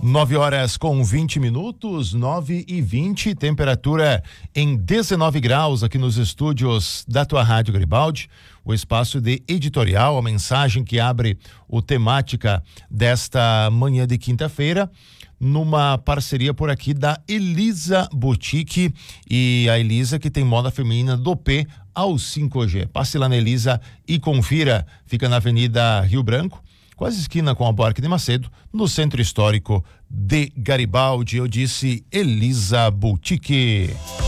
9h20, 9h20, temperatura em 19 graus aqui nos estúdios da tua Rádio Garibaldi. O espaço de editorial, a mensagem que abre o temática desta manhã de quinta-feira, numa parceria por aqui da Elisa Boutique, e a Elisa que tem moda feminina do P ao 5G. Passe lá na Elisa e confira. Fica na Avenida Rio Branco, quase esquina com a Buarque de Macedo, no Centro Histórico de Garibaldi. Eu disse Elisa Boutique.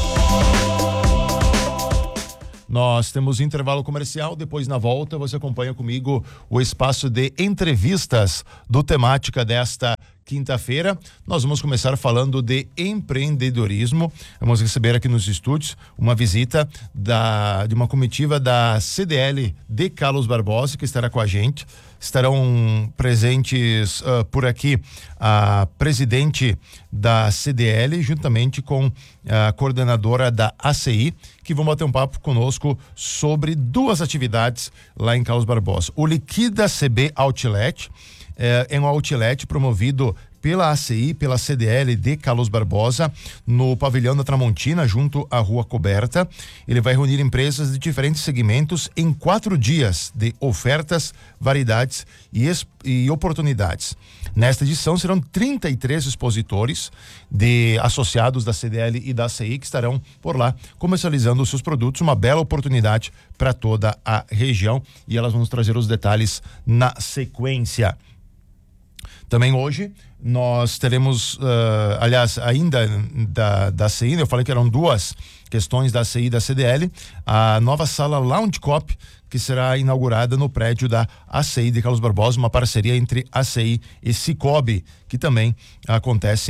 Nós temos intervalo comercial, depois na volta você acompanha comigo o espaço de entrevistas do temática desta quinta-feira. Nós vamos começar falando de empreendedorismo. Vamos receber aqui nos estúdios uma visita de uma comitiva da CDL de Carlos Barbosa, que estará com a gente. Estarão presentes por aqui a presidente da CDL, juntamente com a coordenadora da ACI, que vão bater um papo conosco sobre duas atividades lá em Carlos Barbosa. O Liquida CB Outlet é um outlet promovido pela ACI, pela CDL de Carlos Barbosa, no pavilhão da Tramontina, junto à Rua Coberta. Ele vai reunir empresas de diferentes segmentos em 4 dias de ofertas, variedades e oportunidades. Nesta edição serão 33 expositores associados da CDL e da ACI que estarão por lá comercializando os seus produtos, uma bela oportunidade para toda a região, e elas vão nos trazer os detalhes na sequência. Também hoje nós teremos, aliás, ainda da CI, eu falei que eram duas questões da CI e da CDL, a nova sala Lounge Cop, que será inaugurada no prédio da ACI de Carlos Barbosa, uma parceria entre ACI e Cicobi, que também acontece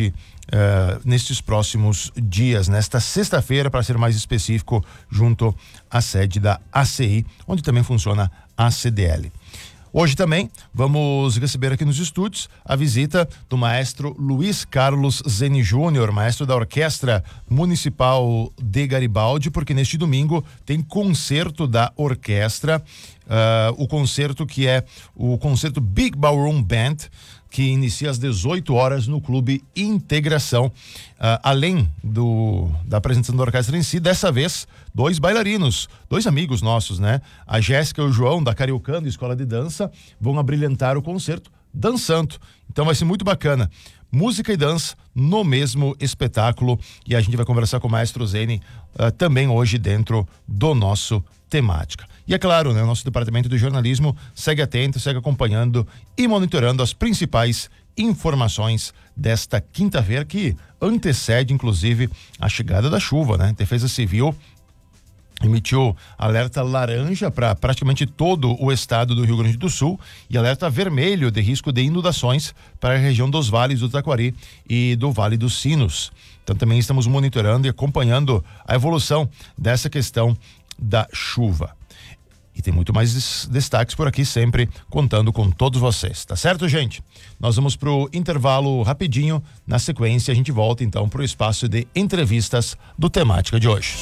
nestes próximos dias, nesta sexta-feira, para ser mais específico, junto à sede da ACI, onde também funciona a CDL. Hoje também vamos receber aqui nos estúdios a visita do maestro Luiz Carlos Zeni Júnior, maestro da Orquestra Municipal de Garibaldi, porque neste domingo tem concerto da orquestra, o concerto que é o concerto Big Ballroom Band, que inicia às 18 horas no Clube Integração. Além da apresentação da orquestra em si, dessa vez, 2 bailarinos, 2 amigos nossos, né? A Jéssica e o João, da Cariocando Escola de Dança, vão abrilhantar o concerto dançando. Então vai ser muito bacana. Música e dança no mesmo espetáculo, e a gente vai conversar com o maestro Zeni também hoje dentro do nosso temática. E é claro, né, o nosso departamento de jornalismo segue atento, segue acompanhando e monitorando as principais informações desta quinta-feira, que antecede inclusive a chegada da chuva, né? A Defesa Civil emitiu alerta laranja para praticamente todo o estado do Rio Grande do Sul e alerta vermelho de risco de inundações para a região dos vales do Taquari e do Vale dos Sinos. Então também estamos monitorando e acompanhando a evolução dessa questão da chuva. E tem muito mais destaques por aqui, sempre contando com todos vocês, tá certo, gente? Nós vamos pro intervalo rapidinho. Na sequência a gente volta então pro espaço de entrevistas do temática de hoje.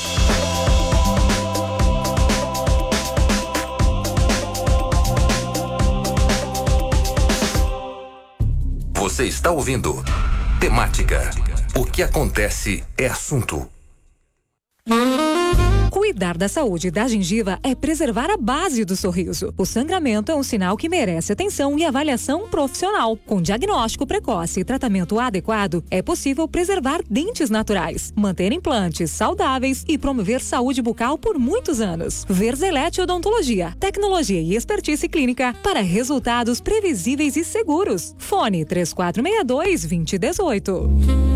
Você está ouvindo Temática. O que acontece é assunto. Cuidar da saúde da gengiva é preservar a base do sorriso. O sangramento é um sinal que merece atenção e avaliação profissional. Com diagnóstico precoce e tratamento adequado, é possível preservar dentes naturais, manter implantes saudáveis e promover saúde bucal por muitos anos. Verzelete Odontologia, tecnologia e expertise clínica para resultados previsíveis e seguros. Fone 3462-2018.